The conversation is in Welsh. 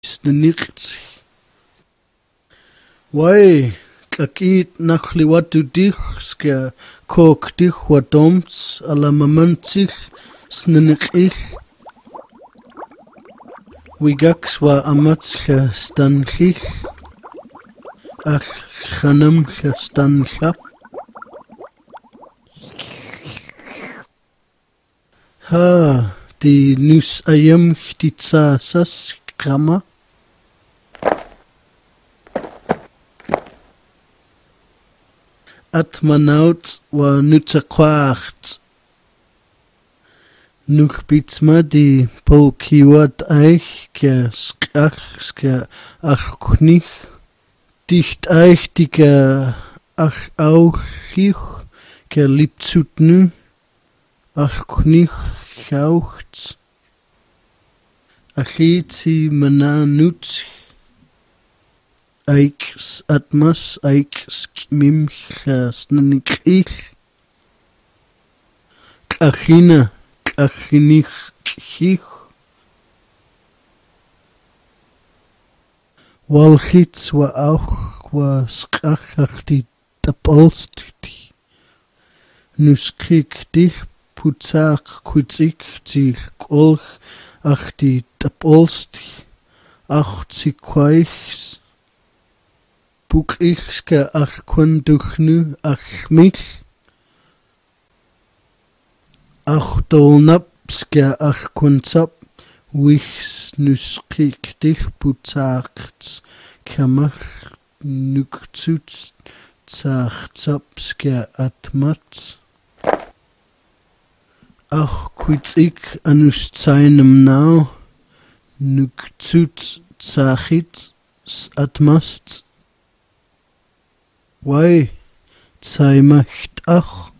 Sniniqts. Wai, tlakit nakhliwatu dich skia kok dich wadoms alamamantzich sniniqich. Wigax wa amatzcha stanchich. Ach khanamcha stancha. Ha, die nus ayam die tsasas krama. Atmanauts wa nutsakwacht. Nuchbitsma die polkiwat eich ke skach ke achknich. Dicht eich die ke ach auchich ke lipzutnu. Achknich chauchts. Achitsi mananuts. Eiks atmas, eiks mimcha snanikich. Klachina, klachinich chich. Walchits wa auch wa skachach die tapolst die. Nuskik dich putzak kutzik zich kolch ach die tapolst ach zikwaich. Buk ichske ach kunduchnu ach mich. Ach dolnapske ach kunsap. Wichs nuskik dich putzakts. Kamach nukzuts tsachzapske atmats. Ach kuitzik anus seinem nau. Nukzuts tsachits atmast. Wai, zei macht ach.